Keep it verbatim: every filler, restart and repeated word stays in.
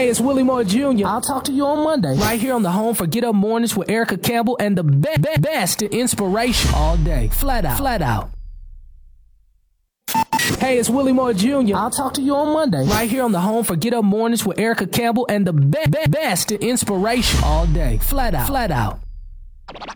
Hey, it's Willie Moore Junior I'll talk to you on Monday, right here on the home for Get Up Mornings with Erica Campbell and the be- be- best in inspiration all day. Flat out. Flat out. Hey, it's Willie Moore Junior I'll talk to you on Monday, right here on the home for Get Up Mornings with Erica Campbell and the be- be- best in inspiration all day. Flat out. Flat out.